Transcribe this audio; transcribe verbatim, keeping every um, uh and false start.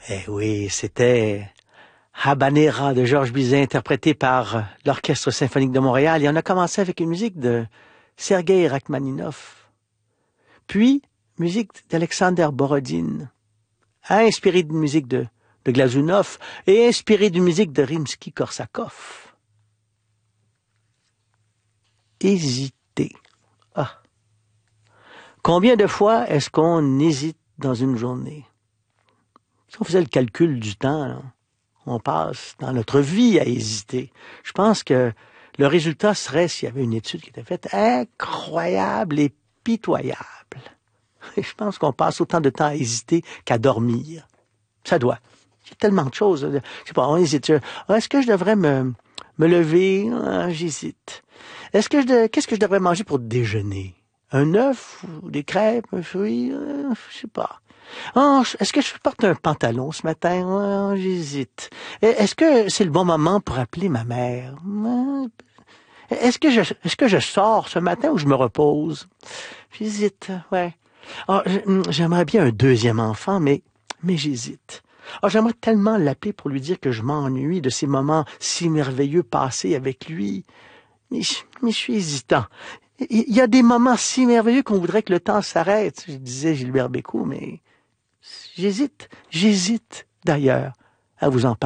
Eh oui, c'était Habanera de Georges Bizet, interprété par l'Orchestre symphonique de Montréal. Et on a commencé avec une musique de Sergueï Rachmaninov. Puis, musique d'Alexander Borodine, inspirée d'une musique de, de Glazunov et inspirée d'une musique de Rimsky-Korsakov. Hésiter. Ah. Combien de fois est-ce qu'on hésite dans une journée? Si on faisait le calcul du temps, là, on passe dans notre vie à hésiter. Je pense que le résultat serait, s'il y avait une étude qui était faite, incroyable et pitoyable. Et je pense qu'on passe autant de temps à hésiter qu'à dormir. Ça doit. Il y a tellement de choses. Je sais pas, on hésite. Est-ce que je devrais me, me lever? Ah, j'hésite. Est-ce que je de... Qu'est-ce que je devrais manger pour déjeuner? Un œuf ou des crêpes, un fruit? Euh, je sais pas. Oh, est-ce que je porte un pantalon ce matin? Oh, j'hésite. Est-ce que c'est le bon moment pour appeler ma mère? Est-ce que je, est-ce que je sors ce matin ou je me repose? J'hésite, ouais. Oh, j'aimerais bien un deuxième enfant, mais, mais j'hésite. Oh, j'aimerais tellement l'appeler pour lui dire que je m'ennuie de ces moments si merveilleux passés avec lui. Mais, mais je suis hésitant. Il y a des moments si merveilleux qu'on voudrait que le temps s'arrête, je disais Gilbert Bécaud, mais j'hésite, j'hésite d'ailleurs à vous en parler.